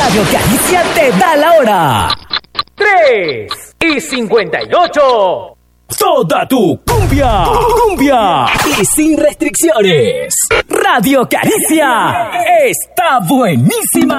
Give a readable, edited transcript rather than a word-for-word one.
Radio Caricia te da la hora. 3:58. Toda tu cumbia, cumbia y sin restricciones. Radio Caricia está buenísima.